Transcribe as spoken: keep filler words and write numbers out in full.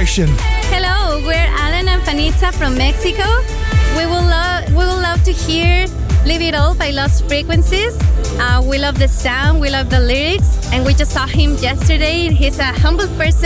station? Hello, we're Alan and Fanita from Mexico. We will love we will love to hear Leave It All by Lost Frequencies. Uh, we love the sound, we love the lyrics, and we just saw him yesterday. He's a humble person